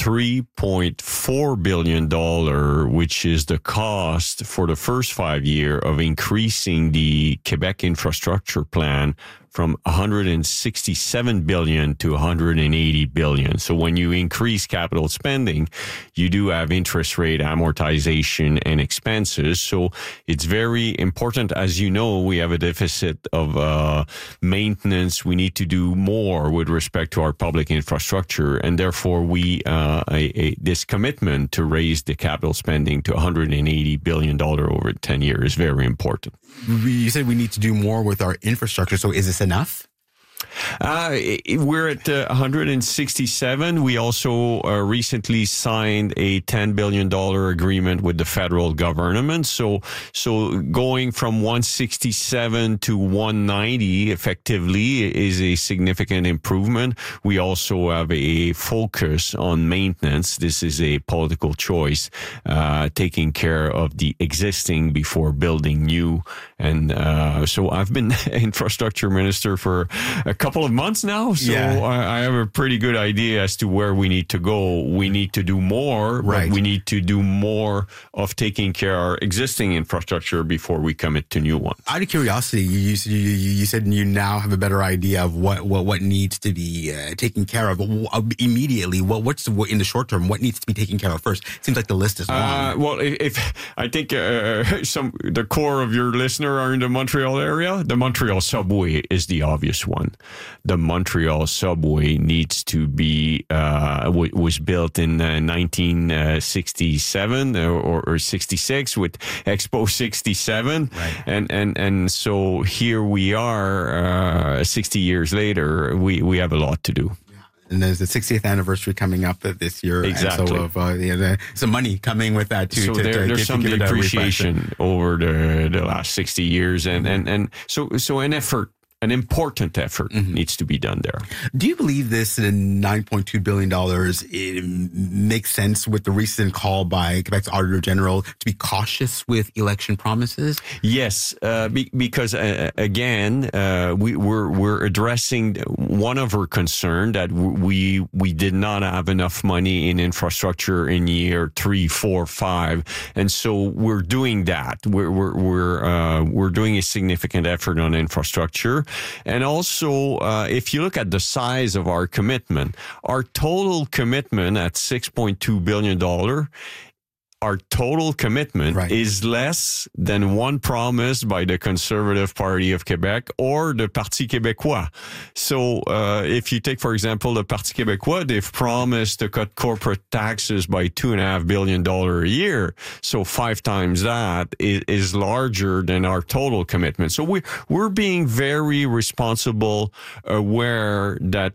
$3.4 billion, which is the cost for the first 5 years of increasing the Quebec infrastructure plan from 167 billion to 180 billion. So when you increase capital spending, you do have interest rate amortization and expenses. So it's very important. As you know, we have a deficit of maintenance. We need to do more with respect to our public infrastructure. And therefore, this commitment to raise the capital spending to $180 billion over 10 years is very important. You said we need to do more with our infrastructure. So is this enough? We're at 167. We also recently signed a $10 billion agreement with the federal government. So going from 167 to 190 effectively is a significant improvement. We also have a focus on maintenance. This is a political choice, taking care of the existing before building new. And so I've been infrastructure minister for a couple of months now, so yeah. I have a pretty good idea as to where we need to go. We need to do more, right. But we need to do more of taking care of our existing infrastructure before we commit to new ones. Out of curiosity, you said you now have a better idea of what needs to be taken care of immediately. What's in the short term? What needs to be taken care of first? It seems like the list is long. Well, if I think the core of your listener are in the Montreal area, the Montreal subway is the obvious one. The Montreal subway needs to be was built in 1967 or 66 with Expo 67, right. and so here we are 60 years later. We have a lot to do. And there's the 60th anniversary coming up this year. Exactly. And so some money coming with that too. So there's some depreciation over the last 60 years, and so an effort. An important effort needs to be done there. Do you believe this $9.2 billion makes sense with the recent call by Quebec's Auditor General to be cautious with election promises? Yes, because again, we're addressing one of our concern that we did not have enough money in infrastructure in year 3, 4, 5, and so we're doing that. We're doing a significant effort on infrastructure. And also, if you look at the size of our commitment, our total commitment at $6.2 billion, our total commitment right. is less than one promised by the Conservative Party of Quebec or the Parti québécois. So if you take, for example, the Parti québécois, they've promised to cut corporate taxes by $2.5 billion a year. So 5 times that is larger than our total commitment. So we're being very responsible, aware that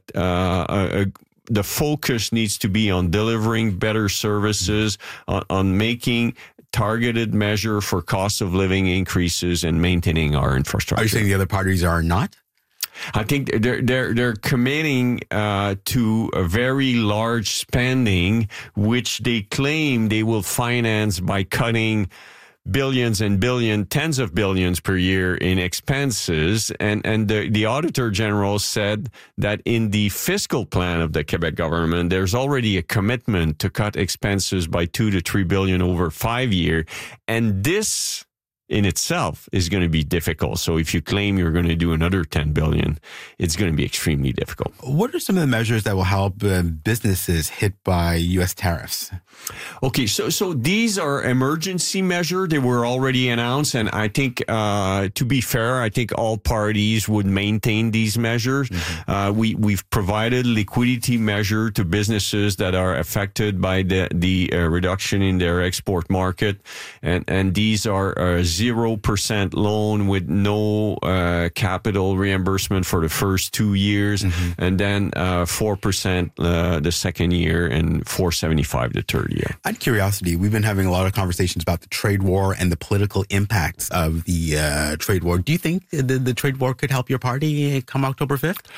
the focus needs to be on delivering better services, on making targeted measure for cost of living increases and maintaining our infrastructure. Are you saying the other parties are not? I think they're committing to a very large spending, which they claim they will finance by cutting billions and billions, tens of billions per year in expenses. And the Auditor General said that in the fiscal plan of the Quebec government, there's already a commitment to cut expenses by 2 to 3 billion over 5 years. And this in itself is going to be difficult. So if you claim you're going to do another 10 billion, it's going to be extremely difficult. What are some of the measures that will help businesses hit by U.S. tariffs? Okay, so these are emergency measures. They were already announced, and I think, to be fair, I think all parties would maintain these measures. We've provided liquidity measure to businesses that are affected by the reduction in their export market, and these are 0% loan with no capital reimbursement for the first 2 years, and then 4% the second year, and 4.75 the third year. Out of curiosity, we've been having a lot of conversations about the trade war and the political impacts of the trade war. Do you think the trade war could help your party come October 5th?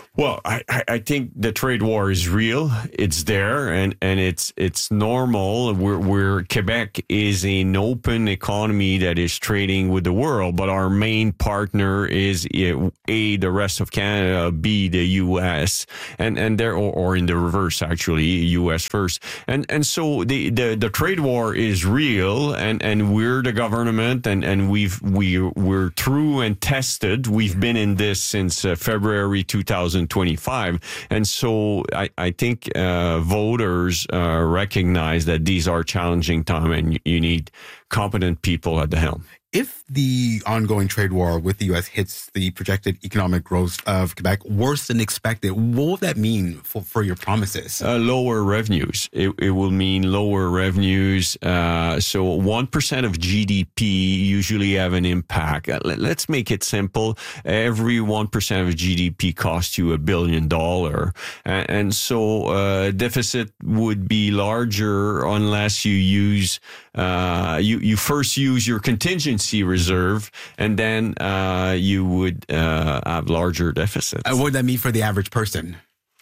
Well, I think the trade war is real. It's there, and it's normal. We're Quebec is an open economy that is trading with the world, but our main partner is A, the rest of Canada, B, the U.S., and there or in the reverse, actually, U.S. first. And so the trade war is real, and we're the government, and we're true and tested. We've been in this since February 2025. And so I think voters recognize that these are challenging times and you need competent people at the helm. If the ongoing trade war with the U.S. hits the projected economic growth of Quebec worse than expected, what will that mean for your promises? Lower revenues. It will mean lower revenues. So 1% of GDP usually have an impact. Let's make it simple. Every 1% of GDP costs you $1 billion. And so deficit would be larger unless you use you first use your contingency reserve, and then you would have larger deficits. What would that mean for the average person?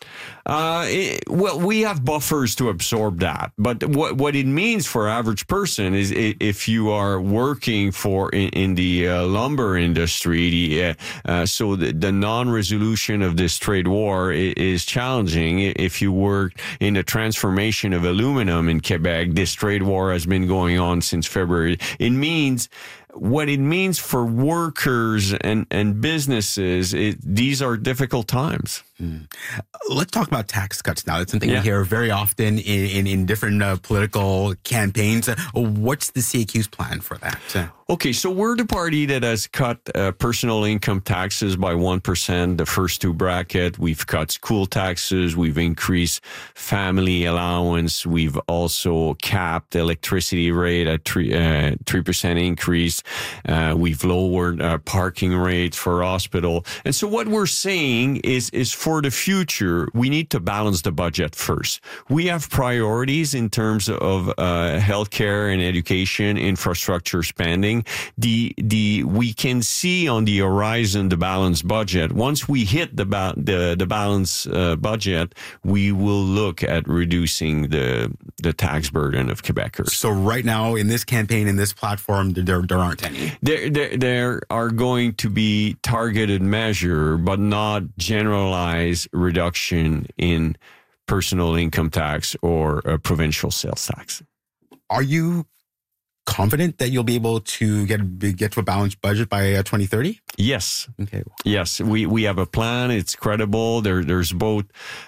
Well, we have buffers to absorb that. But what it means for average person is if you are working in the lumber industry, so the non-resolution of this trade war is challenging. If you work in the transformation of aluminum in Quebec, this trade war has been going on since February. What it means for workers and businesses, these are difficult times. Let's talk about tax cuts now. It's something we hear very often in different political campaigns. What's the CAQ's plan for that? Okay, so we're the party that has cut personal income taxes by 1%, the first two bracket. We've cut school taxes. We've increased family allowance. We've also capped electricity rate at 3% increase. We've lowered parking rates for hospital. And so what we're saying is for the future, we need to balance the budget first. We have priorities in terms of healthcare and education, infrastructure spending. We can see on the horizon the balanced budget. Once we hit the balanced budget, we will look at reducing the tax burden of Quebecers. So right now in this campaign, in this platform, there aren't any. There are going to be targeted measure, but not generalized reduction in personal income tax or provincial sales tax. Are you confident that you'll be able to get to a balanced budget by 2030? Yes. Okay. Yes, we have a plan. It's credible. There's both.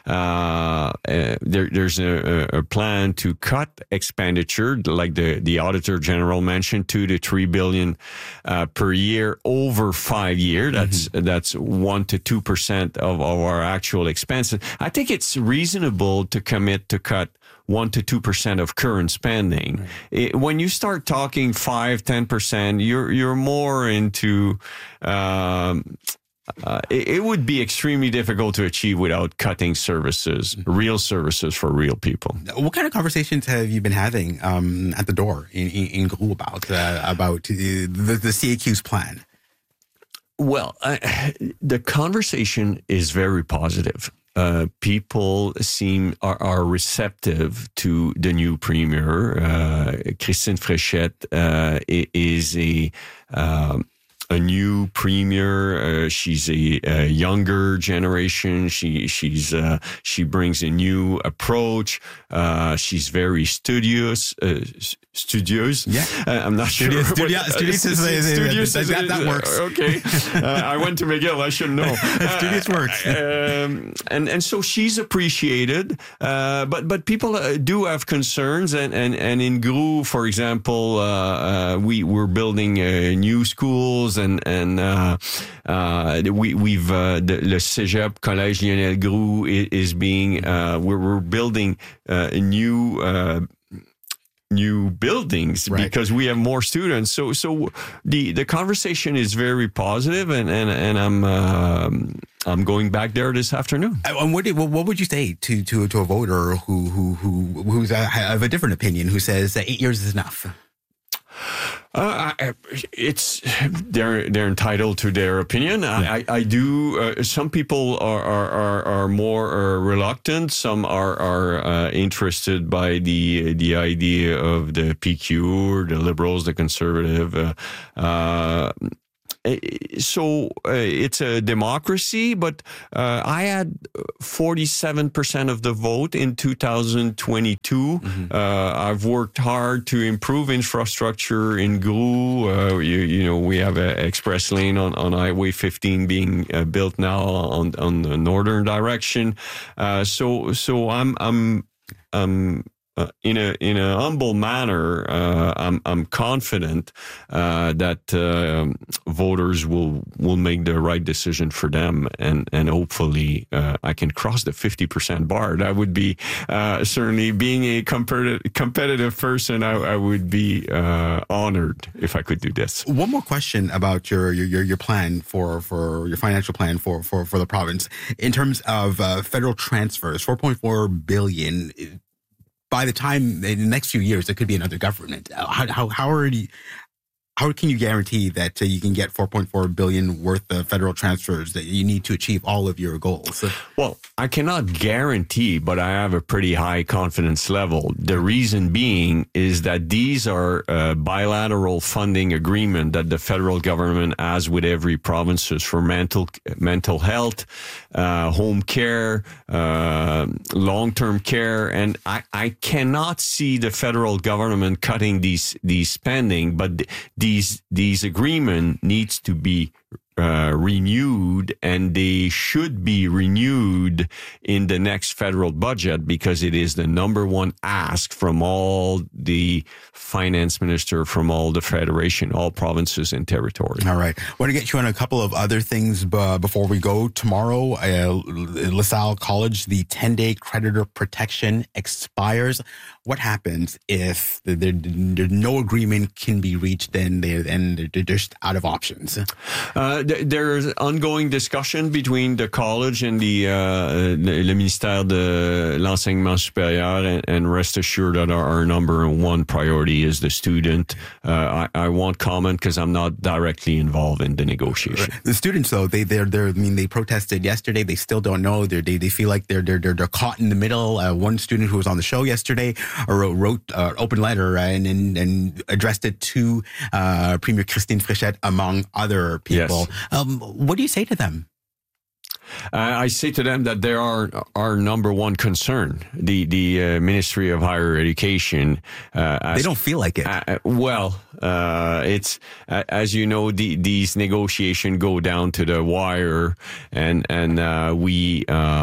There's a plan to cut expenditure, like the Auditor General mentioned, 2 to 3 billion per year over 5 years. That's 1 to 2% of our actual expenses. I think it's reasonable to commit to cut 1 to 2% of current spending. Right. When you start talking 5-10%, you're more into. It would be extremely difficult to achieve without cutting services, real services for real people. What kind of conversations have you been having at the door in GROU about the CAQ's plan? Well, the conversation is very positive. People are receptive to the new premier. Christine Fréchette is a new premier. She's a younger generation. She brings a new approach. She's very studious. Yeah, I'm not sure. Studious is that works. Okay, I went to McGill. I should know. Studious works. And so she's appreciated. But people do have concerns. And in GROU, for example, we're building new schools. And we've the Cégep Collège Lionel GROU is being we're building new buildings, right, because we have more students. So the conversation is very positive, and I'm going back there this afternoon. And what would you say to a voter who's of a different opinion, who says that 8 years is enough? It's they're entitled to their opinion. Yeah. I do. Some people are more reluctant. Some are interested by the idea of the PQ or the Liberals, the Conservative. So it's a democracy, but I had 47% of the vote in 2022. Mm-hmm. I've worked hard to improve infrastructure in GRU. We have an express lane on Highway 15 being built now on the northern direction. So I'm in a humble manner, I'm confident that voters will make the right decision for them, and hopefully I can cross the 50% bar. That would be certainly, being a competitive person, I would be honored if I could do this. One more question about your plan for your financial plan for the province in terms of federal transfers, $4.4 billion. By the time in the next few years, there could be another government. How can you guarantee that you can get $4.4 billion worth of federal transfers that you need to achieve all of your goals? Well, I cannot guarantee, but I have a pretty high confidence level. The reason being is that these are bilateral funding agreement that the federal government has with every provinces for mental health, home care, long-term care, and I cannot see the federal government cutting these spending, but these agreement needs to be renewed, and they should be renewed in the next federal budget, because it is the number one ask from all the finance minister, from all the federation, all provinces and territories. All right. I want to get you on a couple of other things before we go. Tomorrow, LaSalle College, the 10-day creditor protection expires. What happens if there's no agreement can be reached, then they're just out of options? There's ongoing discussion between the college and le ministère de l'enseignement supérieur, and rest assured that our number one priority is the student. I won't comment because I'm not directly involved in the negotiation. The students, though, they protested yesterday. They still don't know. They feel like they're caught in the middle. One student who was on the show yesterday wrote an open letter and addressed it to Premier Christine Fréchette, among other people. Yes. What do you say to them? I say to them that they are our number one concern. The Ministry of Higher Education. They don't feel like it. It's as you know, these negotiations go down to the wire, and we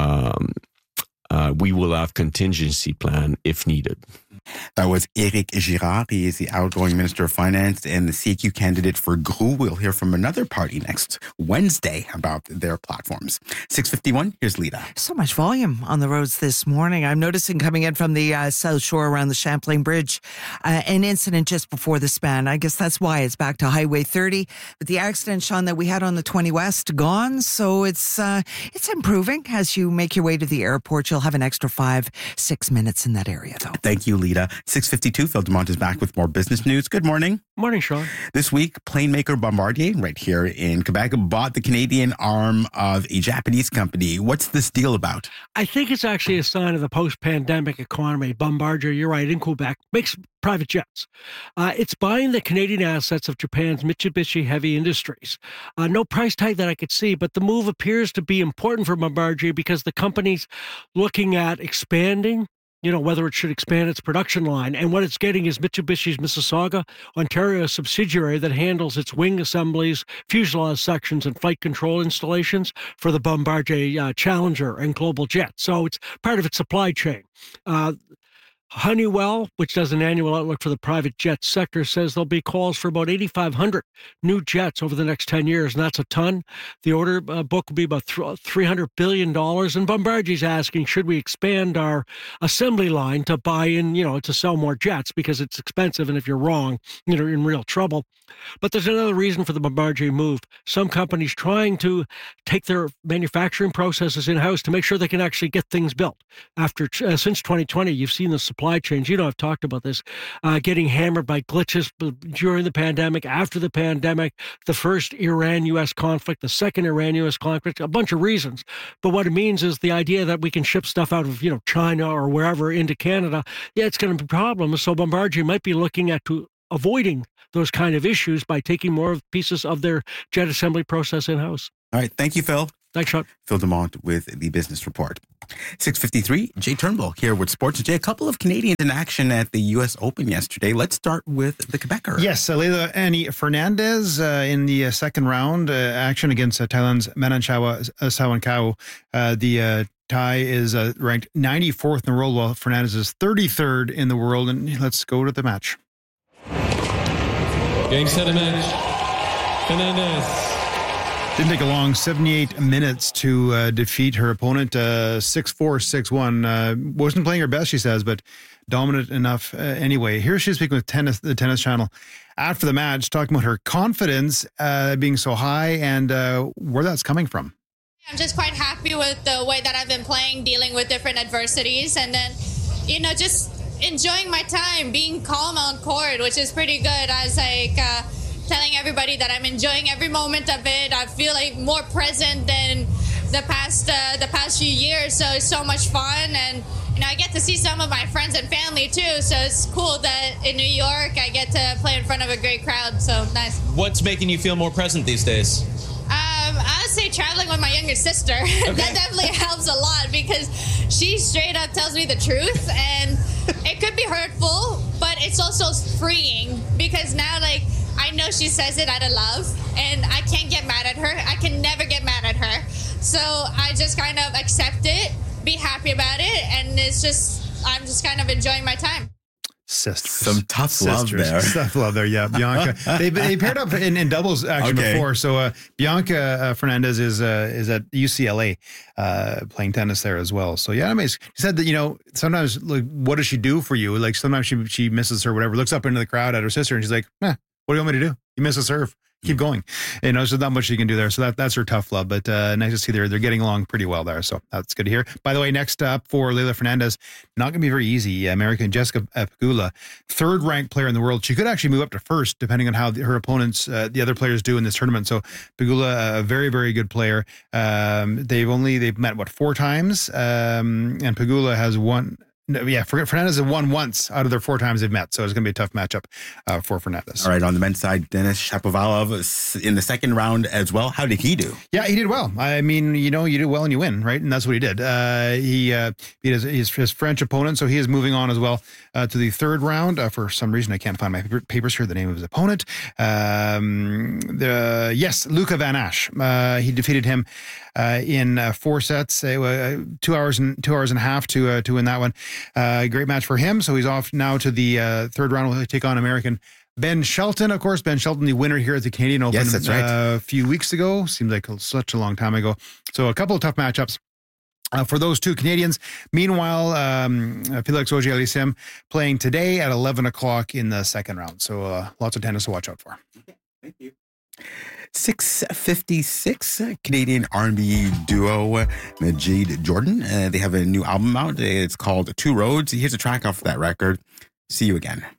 will have contingency plan if needed. That was Éric Girard. He is the outgoing Minister of Finance and the CQ candidate for GRU. We'll hear from another party next Wednesday about their platforms. 6:51, here's Lita. So much volume on the roads this morning. I'm noticing coming in from the South Shore around the Champlain Bridge, an incident just before the span. I guess that's why it's back to Highway 30. But the accident, Sean, that we had on the 20 West, gone. So it's improving. As you make your way to the airport, you'll have an extra 5-6 minutes in that area, though. Thank you, Lita. 6:52, Phil Dumont is back with more business news. Good morning. Morning, Sean. This week, plane maker Bombardier, right here in Quebec, bought the Canadian arm of a Japanese company. What's this deal about? I think it's actually a sign of the post-pandemic economy. Bombardier, you're right, in Quebec, makes private jets. It's buying the Canadian assets of Japan's Mitsubishi Heavy Industries. No price tag that I could see, but the move appears to be important for Bombardier because the company's looking at expanding, whether it should expand its production line. And what it's getting is Mitsubishi's Mississauga, Ontario subsidiary that handles its wing assemblies, fuselage sections, and flight control installations for the Bombardier Challenger and Global Jet. So it's part of its supply chain. Honeywell, which does an annual outlook for the private jet sector, says there'll be calls for about 8,500 new jets over the next 10 years, and that's a ton. The order book will be about $300 billion, and Bombardier's asking, should we expand our assembly line to buy in, to sell more jets, because it's expensive, and if you're wrong, you're in real trouble. But there's another reason for the Bombardier move. Some companies trying to take their manufacturing processes in-house to make sure they can actually get things built. Since 2020, you've seen the supply chains. I've talked about this, getting hammered by glitches during the pandemic, after the pandemic, the first Iran-U.S. conflict, the second Iran-U.S. conflict, a bunch of reasons. But what it means is the idea that we can ship stuff out of, China or wherever into Canada, it's going to be problems. So Bombardier might be looking at avoiding those kind of issues by taking more pieces of their jet assembly process in-house. All right. Thank you, Phil. Thanks, Sean. Phil Dumont with the Business Report. 6:53, Jay Turnbull here with Sports. Jay, a couple of Canadians in action at the U.S. Open yesterday. Let's start with the Quebecer. Yes, Leylah Annie Fernandez in the second round action against Thailand's Mananchawa Sawankau. The Thai is ranked 94th in the world, while Fernandez is 33rd in the world. And let's go to the match. Game, set, and match. Fernandez. Didn't take a long 78 minutes to defeat her opponent, 6-4, 6-1. Wasn't playing her best, she says, but dominant enough anyway. Here she's speaking with the Tennis Channel after the match, talking about her confidence being so high and where that's coming from. I'm just quite happy with the way that I've been playing, dealing with different adversities, and then, just enjoying my time, being calm on court, which is pretty good. I was telling everybody that I'm enjoying every moment of it. I feel like more present than the past few years, so it's so much fun, and I get to see some of my friends and family too, so it's cool that in New York I get to play in front of a great crowd, so nice. What's making you feel more present these days? I would say traveling with my younger sister. Okay. That definitely helps a lot because she straight up tells me the truth, and it could be hurtful, but it's also freeing because now I know she says it out of love, and I can't get mad at her. I can never get mad at her. So I just kind of accept it, be happy about it, and I'm just kind of enjoying my time. Sisters. Some tough love there. Tough love there, yeah. Bianca. they paired up in doubles action before. So Bianca Fernandez is at UCLA playing tennis there as well. So yeah, amazing. She said that sometimes what does she do for you? Like sometimes she misses her, whatever. Looks up into the crowd at her sister and she's like, what do you want me to do? You miss a serve. Keep going. There's not much you can do there. So that's her tough love. But nice to see they're getting along pretty well there. So that's good to hear. By the way, next up for Leylah Fernandez, not going to be very easy. American Jessica Pegula, third ranked player in the world. She could actually move up to first depending on how her opponents, the other players do in this tournament. So Pegula, a very, very good player. They've met, 4 times? And Pegula has won. No, yeah, Fernandez have won once out of their 4 times they've met, so it's going to be a tough matchup for Fernandez. All right, on the men's side, Denis Shapovalov in the second round as well. How did he do? Yeah, he did well. I mean, you do well and you win, right? And that's what he did. He beat his French opponent, so he is moving on as well to the third round. For some reason, I can't find my papers here, the name of his opponent. Luca Van Asch. He defeated him in 4 sets, 2 hours and a half to win that one. Great match for him. So he's off now to the third round. We'll take on American Ben Shelton. Of course, Ben Shelton, the winner here at the Canadian Open. Yes, that's right. A few weeks ago. Seems like such a long time ago. So a couple of tough matchups for those 2 Canadians. Meanwhile, Felix Auger-Aliassime playing today at 11 o'clock in the second round. So lots of tennis to watch out for. Okay, thank you. 6:56, Canadian R&B duo Majid Jordan. They have a new album out. It's called Two Roads. Here's a track off that record. See You Again.